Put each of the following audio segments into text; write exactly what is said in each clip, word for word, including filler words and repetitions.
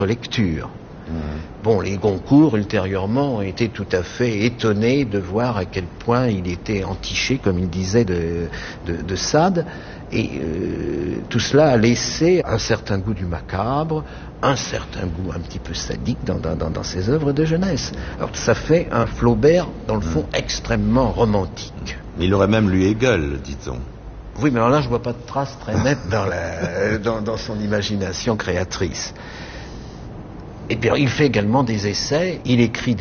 lecture. Bon, les Goncourt, ultérieurement, ont été tout à fait étonnés de voir à quel point il était entiché, comme il disait, de, de, de Sade. Et euh, tout cela a laissé un certain goût du macabre, un certain goût un petit peu sadique dans, dans, dans ses œuvres de jeunesse. Alors ça fait un Flaubert, dans le fond, extrêmement romantique. Il aurait même lu Hegel, dit-on. Oui, mais alors là, je vois pas de traces très nettes dans, la, dans, dans son imagination créatrice. Et puis il fait également des essais, il écrit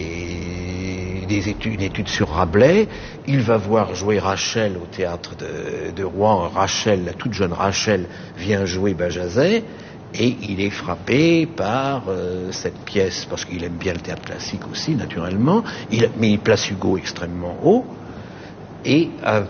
des, des études, une étude sur Rabelais, il va voir jouer Rachel au théâtre de, de Rouen. Rachel, la toute jeune Rachel, vient jouer Bajazet, et il est frappé par euh, cette pièce, parce qu'il aime bien le théâtre classique aussi, naturellement, il, mais il place Hugo extrêmement haut. Et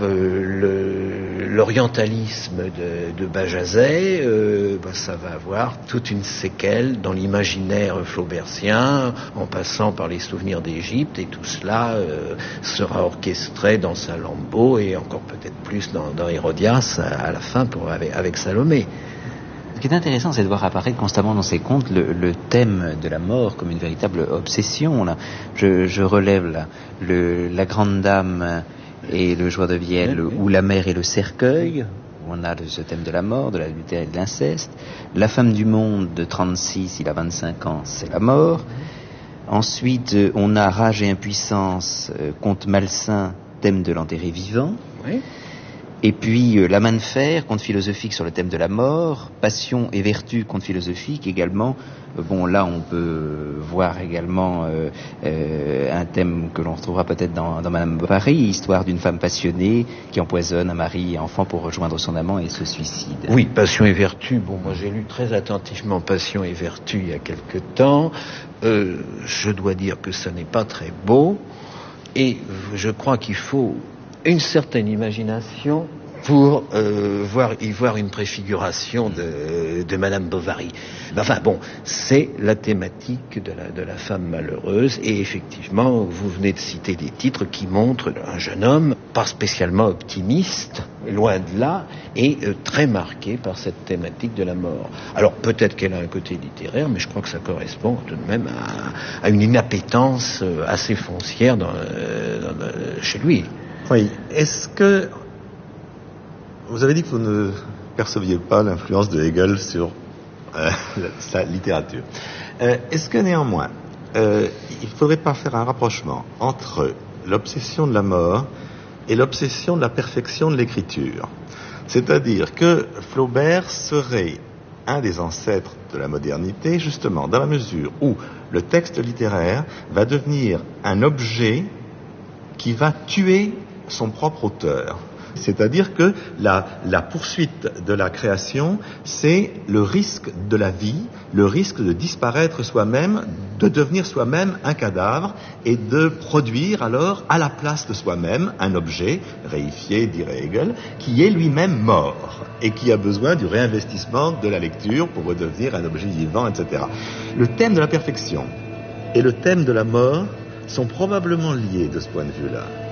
euh, le, l'orientalisme de, de Bajazet, euh, ben, ça va avoir toute une séquelle dans l'imaginaire flaubertien, en passant par les souvenirs d'Égypte, et tout cela euh, sera orchestré dans Salammbô et encore peut-être plus dans, dans Hérodias à, à la fin pour, avec, avec Salomé. Ce qui est intéressant, c'est de voir apparaître constamment dans ses contes le, le thème de la mort comme une véritable obsession. Là. Je, je relève là, le, la grande dame et le joueur de vielle, oui, oui. Ou la mère et le cercueil, où on a ce thème de la mort, de l'adultère et de l'inceste. La femme du monde de trente-six, il a vingt-cinq ans, c'est la mort. Ensuite, on a rage et impuissance, conte malsain, thème de l'enterré vivant. Oui. Et puis euh, la main de fer, conte philosophique sur le thème de la mort, passion et vertu, conte philosophique également. Euh, bon, là on peut voir également euh, euh, un thème que l'on retrouvera peut-être dans, dans Madame Bovary, histoire d'une femme passionnée qui empoisonne un mari et enfant pour rejoindre son amant et se suicide. Oui, passion et vertu. Bon, moi j'ai lu très attentivement Passion et vertu il y a quelque temps. Euh, je dois dire que ça n'est pas très beau, et je crois qu'il faut une certaine imagination pour euh, voir, y voir une préfiguration de, de Madame Bovary. Enfin bon, c'est la thématique de la, de la femme malheureuse, et effectivement, vous venez de citer des titres qui montrent un jeune homme, pas spécialement optimiste, loin de là, et euh, très marqué par cette thématique de la mort. Alors peut-être qu'elle a un côté littéraire, mais je crois que ça correspond tout de même à, à une inappétence assez foncière dans, euh, dans, chez lui. Oui. Est-ce que vous avez dit que vous ne perceviez pas l'influence de Hegel sur euh, sa littérature. Euh, est-ce que néanmoins, euh, il ne faudrait pas faire un rapprochement entre l'obsession de la mort et l'obsession de la perfection de l'écriture? C'est-à-dire que Flaubert serait un des ancêtres de la modernité, justement, dans la mesure où le texte littéraire va devenir un objet qui va tuer son propre auteur. C'est-à-dire que la, la poursuite de la création, c'est le risque de la vie, le risque de disparaître soi-même, de devenir soi-même un cadavre et de produire alors à la place de soi-même un objet, réifié, dirait Hegel, qui est lui-même mort et qui a besoin du réinvestissement de la lecture pour redevenir un objet vivant, et cetera. Le thème de la perfection et le thème de la mort sont probablement liés de ce point de vue-là.